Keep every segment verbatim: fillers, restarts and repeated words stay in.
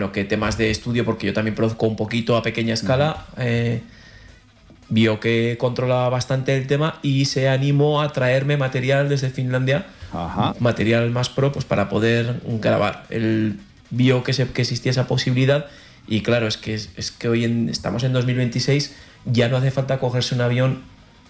que temas de estudio, porque yo también produzco un poquito a pequeña escala, uh-huh. eh, vio que controlaba bastante el tema y se animó a traerme material desde Finlandia, uh-huh. material más pro, pues para poder grabar. Él vio que, se, que existía esa posibilidad y claro, es que, es que hoy en, estamos en dos mil veintiséis, ya no hace falta cogerse un avión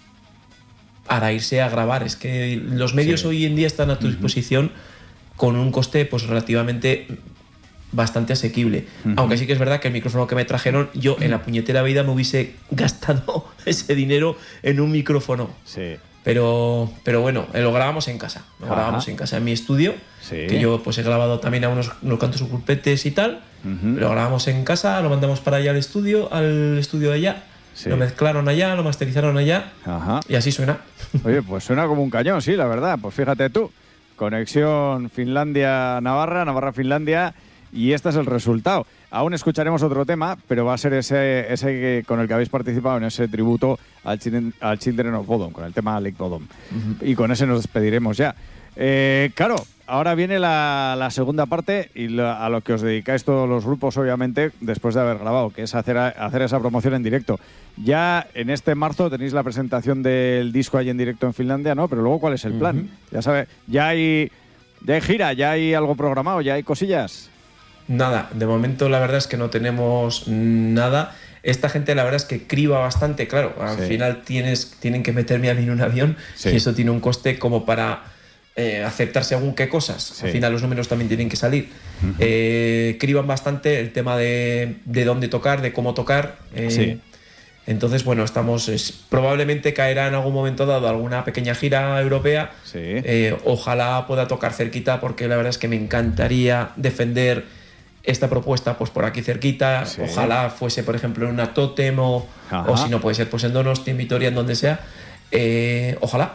para irse a grabar. Es que los medios sí. hoy en día están a tu uh-huh. disposición con un coste pues relativamente bastante asequible. Uh-huh. Aunque sí que es verdad que el micrófono que me trajeron, yo en la puñetera vida me hubiese gastado ese dinero en un micrófono. Sí. Pero, pero bueno, lo grabamos en casa. Lo Ajá. grabamos en casa, en mi estudio, sí. que yo pues he grabado también a unos, unos cantos pulpetes y tal. Uh-huh. Lo grabamos en casa, lo mandamos para allá al estudio, al estudio de allá. Sí. Lo mezclaron allá, lo masterizaron allá. Ajá. Y así suena. Oye, pues suena como un cañón, sí, la verdad. Pues fíjate tú, conexión Finlandia-Navarra, Navarra-Finlandia. Y este es el resultado. Aún escucharemos otro tema, pero va a ser ese, ese que, con el que habéis participado en ese tributo al, Children, al Children of Bodom, con el tema Lake Bodom. Uh-huh. Y con ese nos despediremos ya. Eh, claro, ahora viene la, la segunda parte y la, a lo que os dedicáis todos los grupos, obviamente, después de haber grabado, que es hacer, hacer esa promoción en directo. Ya en este marzo tenéis la presentación del disco ahí en directo en Finlandia, ¿no? Pero luego, ¿cuál es el plan? Uh-huh. Ya sabes, ya hay, ya hay gira, ya hay algo programado, ya hay cosillas. Nada, de momento la verdad es que no tenemos nada. Esta gente la verdad es que criba bastante, claro, al sí. final tienes, tienen que meterme a mí en un avión sí. y eso tiene un coste como para eh, aceptar según qué cosas. Sí. Al final los números también tienen que salir. Uh-huh. Eh, criban bastante el tema de, de dónde tocar, de cómo tocar. Eh, sí. Entonces, bueno, estamos es, probablemente caerá en algún momento dado alguna pequeña gira europea. Sí. Eh, ojalá pueda tocar cerquita porque la verdad es que me encantaría defender esta propuesta pues por aquí cerquita, sí. ojalá fuese por ejemplo en una Totem o, o si no puede ser pues en Donosti, en Vitoria, en donde sea, eh, ojalá.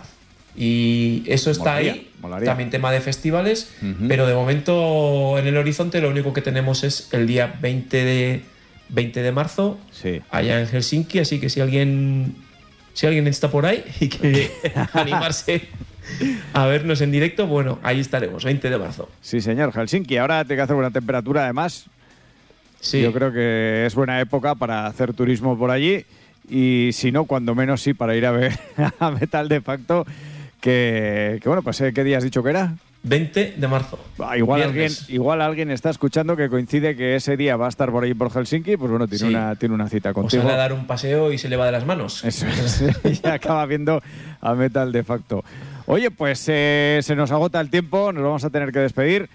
Y eso está molaría, ahí, molaría. También tema de festivales, uh-huh. pero de momento en el horizonte lo único que tenemos es el día veinte de marzo, sí. allá en Helsinki, así que si alguien, si alguien está por ahí y quiere animarse a vernos en directo, bueno, ahí estaremos, veinte de marzo. Sí, señor, Helsinki. Ahora tiene que hacer buena temperatura, además. Sí. Yo creo que es buena época para hacer turismo por allí. Y si no, cuando menos sí, para ir a ver a Metal de Facto. Que, que bueno, pues ¿qué día has dicho que era? veinte de marzo. Ah, igual, alguien, igual alguien está escuchando que coincide que ese día va a estar por ahí por Helsinki. Pues bueno, tiene, sí. una, tiene una cita contigo. O sale a dar un paseo y se le va de las manos. Eso es. Y acaba viendo a Metal de Facto. Oye, pues eh, se nos agota el tiempo, nos vamos a tener que despedir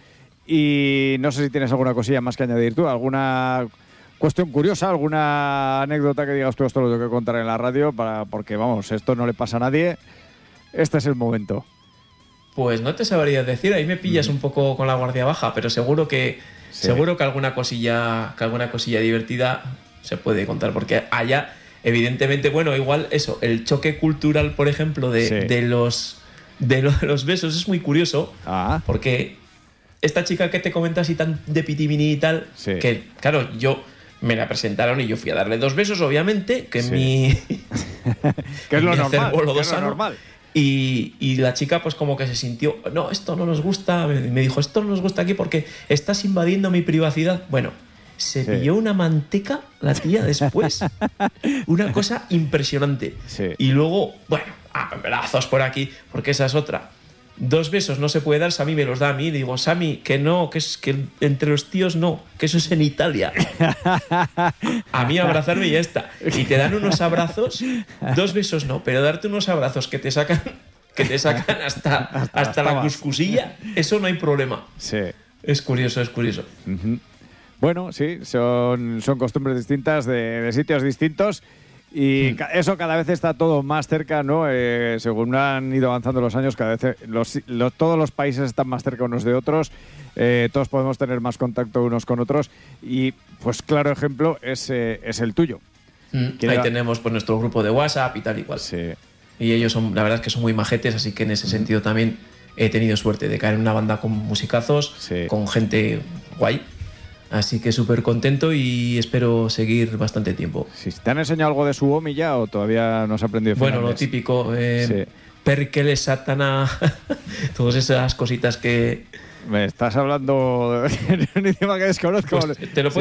y no sé si tienes alguna cosilla más que añadir tú, alguna cuestión curiosa, alguna anécdota que digas tú, esto lo tengo que contar en la radio, para, porque vamos, esto no le pasa a nadie, este es el momento. Pues no te sabría decir, ahí me pillas mm. un poco con la guardia baja, pero seguro que sí. seguro que alguna cosilla, que alguna cosilla divertida se puede contar, porque allá, evidentemente, bueno, igual eso, el choque cultural, por ejemplo, de, sí. de los... de lo de los besos es muy curioso, ah. porque esta chica que te comentas y tan de pitimini y tal, sí. que claro, yo me la presentaron y yo fui a darle dos besos, obviamente, que sí. mi que es lo normal, que es lo normal. Y, y la chica pues como que se sintió, no, esto no nos gusta, me, me dijo, esto no nos gusta aquí porque estás invadiendo mi privacidad. Bueno, se sí. pilló una manteca la tía después, una cosa impresionante. Sí. Y luego, bueno, abrazos por aquí, porque esa es otra. Dos besos no se puede dar, Sami me los da a mí. Digo, Sami, que no, que es que entre los tíos no, que eso es en Italia. A mí abrazarme y ya está. Y te dan unos abrazos, dos besos no, pero darte unos abrazos que te sacan, que te sacan hasta, hasta, hasta la cuscusilla, eso no hay problema. Sí. Es curioso, es curioso. Uh-huh. Bueno, sí, son, son costumbres distintas de, de sitios distintos. Y eso cada vez está todo más cerca, ¿no? Eh, según han ido avanzando los años, cada vez los, los, todos los países están más cerca unos de otros, eh, todos podemos tener más contacto unos con otros y, pues, claro ejemplo es, eh, es el tuyo. Mm, ahí era? tenemos pues, nuestro grupo de WhatsApp y tal y cual. Sí. Y ellos son, la verdad es que son muy majetes, así que en ese sentido también he tenido suerte de caer en una banda con musicazos, sí. con gente guay. Así que súper contento y espero seguir bastante tiempo. Sí, ¿te han enseñado algo de Suomi ya o todavía no has aprendido finlandés? Bueno, lo típico, eh, sí. Perkele, Satana, todas esas cositas que, Me estás hablando en un idioma que desconozco. Pues te lo